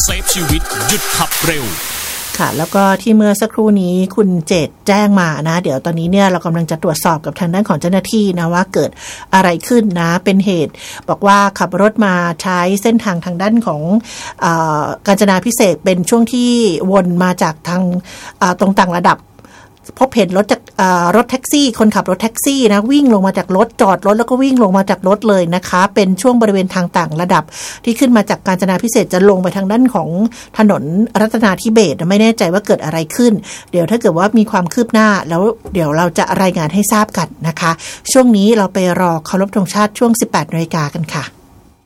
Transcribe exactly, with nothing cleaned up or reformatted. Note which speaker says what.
Speaker 1: ซฟชีวิตหยุดขับเร็ว
Speaker 2: ค่ะแล้วก็ที่เมื่อสักครู่นี้คุณเจตแจ้งมานะเดี๋ยวตอนนี้เนี่ยเรากำลังจะตรวจสอบกับทางด้านของเจ้าหน้าที่นะว่าเกิดอะไรขึ้นนะเป็นเหตุบอกว่าขับรถมาใช้เส้นทางทางด้านของเอ่อกาญจนาภิเษกเป็นช่วงที่วนมาจากทางตรงต่างระดับพบเห็นรถจากรถแท็กซี่คนขับรถแท็กซี่นะวิ่งลงมาจากรถจอดรถแล้วก็วิ่งลงมาจากรถเลยนะคะเป็นช่วงบริเวณทางต่างระดับที่ขึ้นมาจากกาญจนาภิเษกจะลงไปทางด้านของถนนรัตนาธิเบศรไม่แน่ใจว่าเกิดอะไรขึ้นเดี๋ยวถ้าเกิดว่ามีความคืบหน้าแล้วเดี๋ยวเราจะรายงานให้ทราบกันนะคะช่วงนี้เราไปรอเคารพธงชาติช่วง สิบแปดนาฬิกากันค่ะ